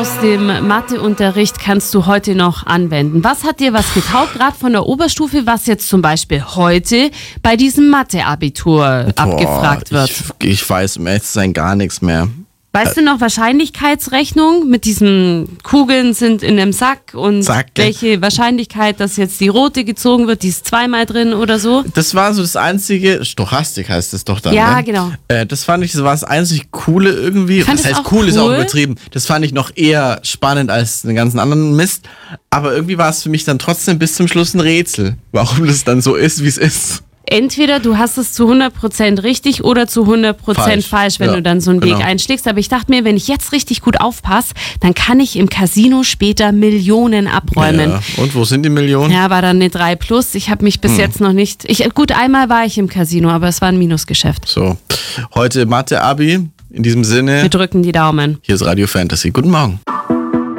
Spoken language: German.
aus dem Matheunterricht kannst du heute noch anwenden? Was hat dir was getaugt, gerade von der Oberstufe, was jetzt zum Beispiel heute bei diesem Mathe-Abitur abgefragt wird? Ich weiß um ehrlich zu sein gar nichts mehr. Weißt du noch Wahrscheinlichkeitsrechnung mit diesen Kugeln sind in einem Sack und welche Wahrscheinlichkeit, dass jetzt die rote gezogen wird, die ist zweimal drin oder so? Das war so das einzige, Stochastik heißt das doch dann, ja, ne? Genau. Das fand ich, das war das einzig Coole irgendwie. Das heißt, cool ist auch übertrieben. Das fand ich noch eher spannend als den ganzen anderen Mist. Aber irgendwie war es für mich dann trotzdem bis zum Schluss ein Rätsel, warum das dann so ist, wie es ist. Entweder du hast es zu 100% richtig oder zu 100% falsch, wenn du dann so einen Weg einschlägst. Aber ich dachte mir, wenn ich jetzt richtig gut aufpasse, dann kann ich im Casino später Millionen abräumen. Ja. Und wo sind die Millionen? Ja, war dann eine 3+. Ich habe mich bis jetzt noch nicht... Gut, einmal war ich im Casino, aber es war ein Minusgeschäft. So, heute Mathe-Abi. In diesem Sinne... Wir drücken die Daumen. Hier ist Radio Fantasy. Guten Morgen.